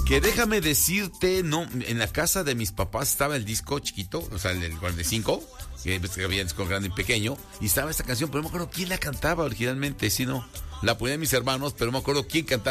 Que déjame decirte, no, en la casa de mis papás estaba el disco chiquito, o sea, el 45, que había disco grande y pequeño, y estaba esta canción, pero no me acuerdo quién la cantaba originalmente, sino la ponían mis hermanos, pero no me acuerdo quién cantaba.